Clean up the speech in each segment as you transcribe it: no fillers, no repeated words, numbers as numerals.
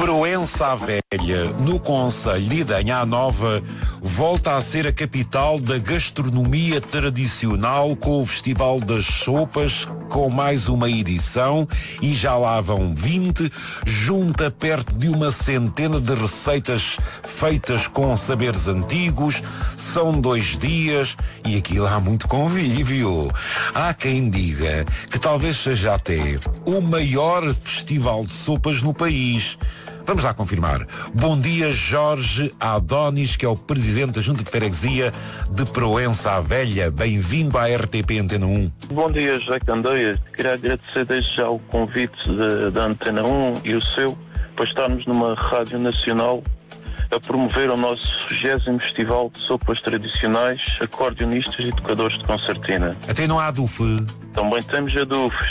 Proença à Velha, no concelho de Idanha Nova, volta a ser a capital da gastronomia tradicional, com o Festival das Sopas, com mais uma edição, e já lá vão 20, junta perto de uma centena de receitas feitas com saberes antigos. São 2 dias e aquilo há muito convívio. Há quem diga que talvez seja até o maior festival de sopas no país. Vamos lá confirmar. Bom dia, Jorge Adonis, que é o presidente da Junta de Freguesia de Proença à Velha. Bem-vindo à RTP Antena 1. Bom dia, José Candeias. Queria agradecer desde já o convite da Antena 1 e o seu para estarmos numa rádio nacional a promover o nosso 20º Festival de Sopas Tradicionais, Acordeonistas e Tocadores de Concertina. Até não há DUF? Também temos adufes,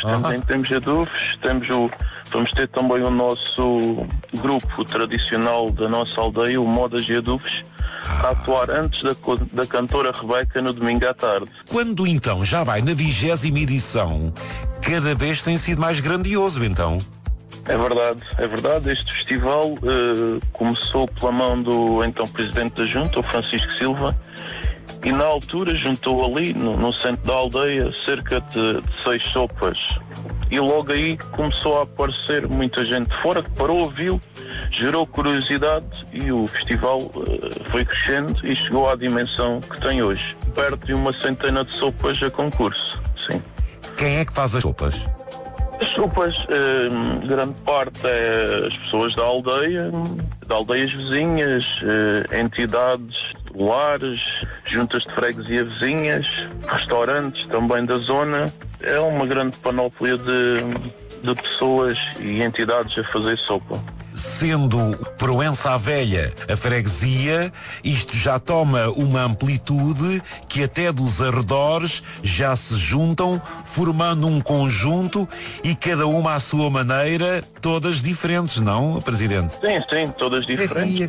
vamos ter também o nosso grupo tradicional da nossa aldeia, o Modas e Adufes, a atuar antes da cantora Rebeca no domingo à tarde. Quando então já vai na 20ª edição, cada vez tem sido mais grandioso, então. É verdade. Este festival começou pela mão do então Presidente da Junta, o Francisco Silva, e na altura juntou ali, no centro da aldeia, cerca de 6 sopas. E logo aí começou a aparecer muita gente de fora que parou, viu, gerou curiosidade e o festival foi crescendo e chegou à dimensão que tem hoje. Perto de uma centena de sopas a concurso, sim. Quem é que faz as sopas? As sopas, grande parte é as pessoas da aldeia, de aldeias vizinhas, entidades, lares, juntas de freguesia vizinhas, restaurantes também da zona. É uma grande panóplia de pessoas e entidades a fazer sopa. Sendo Proença à Velha a freguesia, isto já toma uma amplitude que até dos arredores já se juntam, formando um conjunto e cada uma à sua maneira, todas diferentes, não, Presidente? Sim, todas diferentes.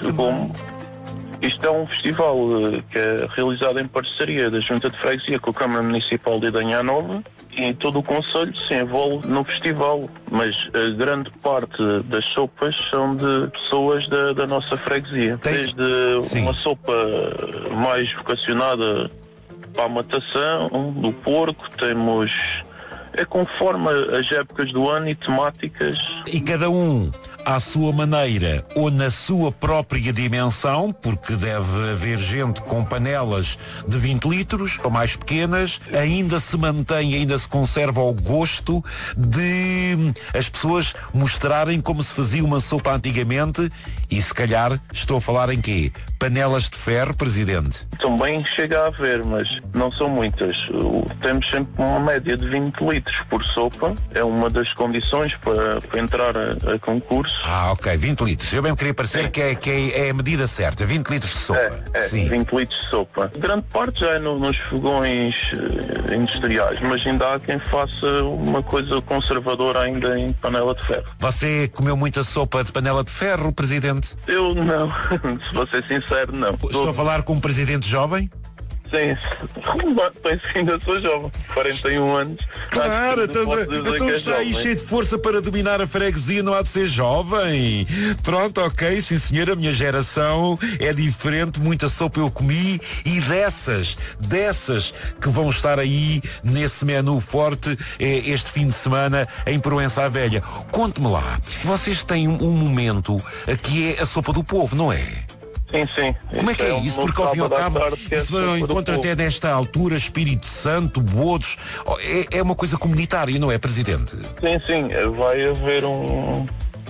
Isto é um festival que é realizado em parceria da Junta de Freguesia com a Câmara Municipal de Idanha Nova, e todo o concelho se envolve no festival, mas a grande parte das sopas são de pessoas da nossa freguesia. Desde uma sopa mais vocacionada para a matação do porco, temos... É conforme as épocas do ano e temáticas. E cada um à sua maneira ou na sua própria dimensão, porque deve haver gente com panelas de 20 litros ou mais pequenas, ainda se mantém, ainda se conserva o gosto de as pessoas mostrarem como se fazia uma sopa antigamente. E se calhar estou a falar em quê? Panelas de ferro, Presidente? Também chega a haver, mas não são muitas. Temos sempre uma média de 20 litros por sopa. É uma das condições para entrar a concurso. Ok, 20 litros. Eu bem queria parecer que é a medida certa. 20 litros de sopa. Sim. 20 litros de sopa. Grande parte já é nos fogões industriais, mas ainda há quem faça uma coisa conservadora ainda em panela de ferro. Você comeu muita sopa de panela de ferro, Presidente? Eu não. Se vou ser sincero, não. Estou a falar com um Presidente jovem? Sim, penso que ainda sou jovem, 41 anos. Claro, então está aí cheio de força para dominar a freguesia, não há de ser jovem. Pronto, ok, sim senhor, a minha geração é diferente, muita sopa eu comi, e dessas que vão estar aí nesse menu forte este fim de semana em Proença à Velha. Conte-me lá, vocês têm um momento que é a sopa do povo, não é? Sim. Como é que é isso? Porque ao fim e ao cabo isso encontra até nesta altura Espírito Santo, Bodos. É uma coisa comunitária, não é, Presidente? Sim. Vai haver um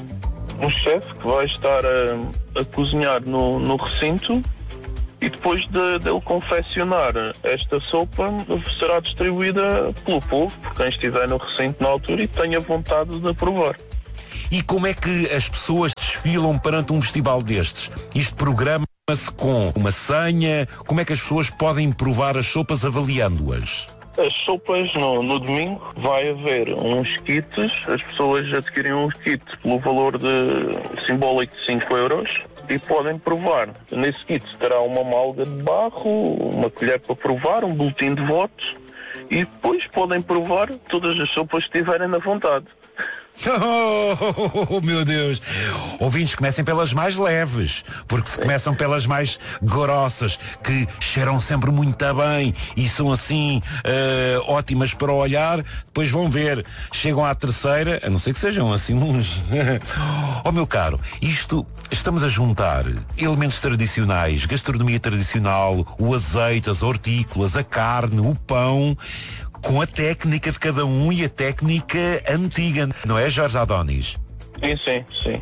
chefe que vai estar a cozinhar no recinto, e depois dele confeccionar esta sopa será distribuída pelo povo, por quem estiver no recinto na altura e tenha vontade de provar. E como é que as pessoas desfilam perante um festival destes? Isto programa-se com uma senha? Como é que as pessoas podem provar as sopas avaliando-as? As sopas no domingo vai haver uns kits, as pessoas adquirem um kit pelo valor simbólico de 5 euros e podem provar. Nesse kit terá uma malga de barro, uma colher para provar, um boletim de votos, e depois podem provar todas as sopas que tiverem na vontade. Oh, meu Deus. Ouvintes, comecem pelas mais leves, porque se começam pelas mais grossas, que cheiram sempre muito bem e são assim ótimas para olhar, depois vão ver, chegam à terceira, a não ser que sejam assim uns... Oh, meu caro, estamos a juntar elementos tradicionais, gastronomia tradicional, o azeite, as hortícolas, a carne, o pão, com a técnica de cada um e a técnica antiga, não é, Jorge Adonis? Sim.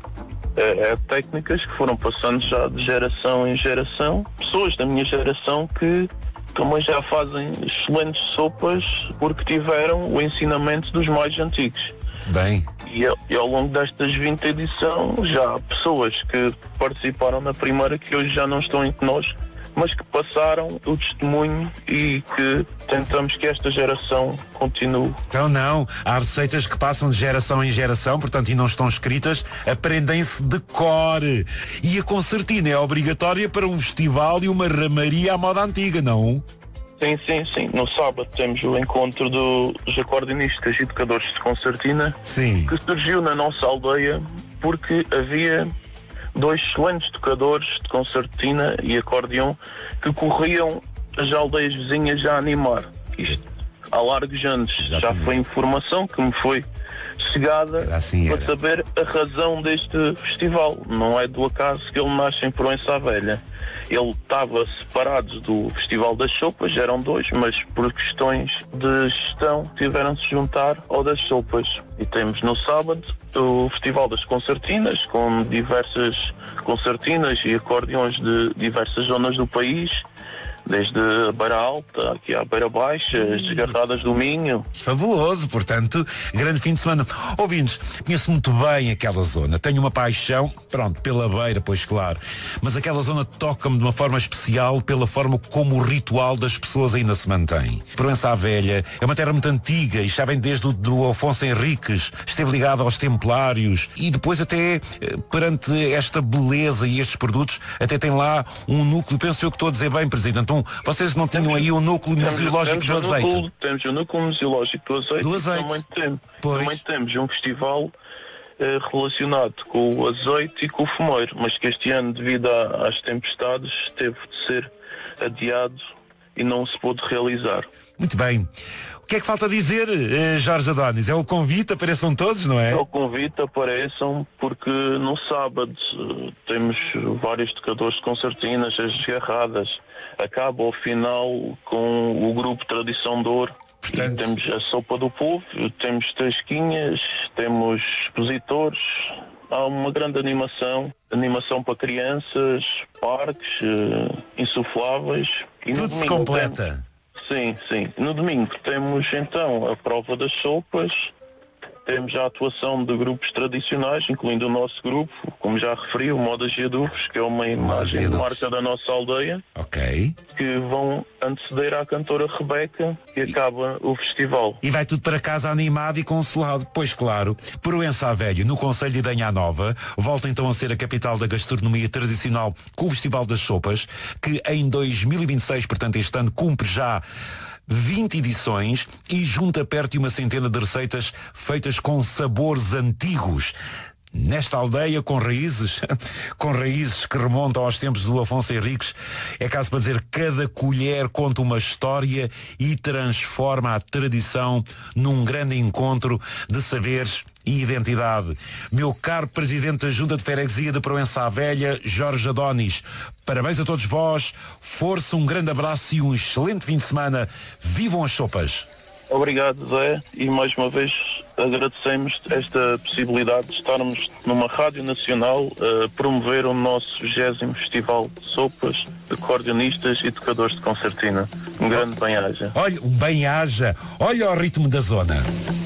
É técnicas que foram passando já de geração em geração. Pessoas da minha geração que também já fazem excelentes sopas porque tiveram o ensinamento dos mais antigos. Bem. E ao longo destas 20 edições já há pessoas que participaram na primeira que hoje já não estão entre nós, mas que passaram o testemunho e que tentamos que esta geração continue. Então não, há receitas que passam de geração em geração, portanto, e não estão escritas, aprendem-se de cor. E a concertina é obrigatória para um festival e uma ramaria à moda antiga, não? Sim. No sábado temos o encontro dos acordeonistas e educadores de concertina. Sim. Que surgiu na nossa aldeia porque havia 2 excelentes tocadores de concertina e acordeão que corriam as aldeias vizinhas a animar. Isto há largos anos. Já foi informação que me foi chegada para saber a razão deste festival. Não é do acaso que ele nasce em Proença à Velha. Ele estava separado do Festival das Sopas, eram 2, mas por questões de gestão tiveram de se juntar ao das Sopas. E temos no sábado o Festival das Concertinas, com diversas concertinas e acordeões de diversas zonas do país, desde a Beira Alta, aqui à Beira Baixa, as desgarradas do Minho. Fabuloso, portanto, grande fim de semana. Ouvintes, conheço muito bem aquela zona, tenho uma paixão, pronto, pela Beira, pois claro, mas aquela zona toca-me de uma forma especial pela forma como o ritual das pessoas ainda se mantém. Proença à Velha é uma terra muito antiga e já vem desde o Afonso Henriques, esteve ligado aos Templários e depois até, perante esta beleza e estes produtos, até tem lá um núcleo, penso eu que estou a dizer bem, Presidente. Então, vocês não tinham aí o núcleo museológico do azeite? Temos o núcleo museológico do azeite. Também temos um festival relacionado com o azeite e com o fumeiro, mas que este ano, devido às tempestades, teve de ser adiado e não se pôde realizar. Muito bem. O que é que falta dizer, Jorge Adonis? É o convite, apareçam todos, não é? É o convite, apareçam, porque no sábado temos vários tocadores de concertinas, as desgarradas. Acaba ao final com o grupo Tradição de Ouro. Portanto, temos a Sopa do Povo, temos tasquinhas, temos expositores. Há uma grande animação para crianças, parques, insufláveis. E tudo se completa. Sim. No domingo temos então a prova das sopas, temos a atuação de grupos tradicionais, incluindo o nosso grupo, como já referi, o Modas e Adubos, que é uma imagem de marca da nossa aldeia, que vão anteceder à cantora Rebeca e acaba o festival. E vai tudo para casa animado e consolado, pois claro. Proença à Velha, no concelho de Idanha Nova, volta então a ser a capital da gastronomia tradicional com o Festival das Sopas, que em 2026, portanto este ano, cumpre já 20 edições e junta perto de uma centena de receitas feitas com sabores antigos. Nesta aldeia com raízes que remontam aos tempos do Afonso Henriques, é caso para dizer, cada colher conta uma história e transforma a tradição num grande encontro de saberes e identidade. Meu caro Presidente da Junta de Freguesia de Proença à Velha, Jorge Adonis, parabéns a todos vós, força, um grande abraço e um excelente fim de semana. Vivam as sopas! Obrigado, Zé, e mais uma vez agradecemos esta possibilidade de estarmos numa rádio nacional a promover o nosso 20º Festival de Sopas, de acordeonistas e tocadores de concertina. Um grande bem-aja. Olha, um bem-aja. Olha o ritmo da zona.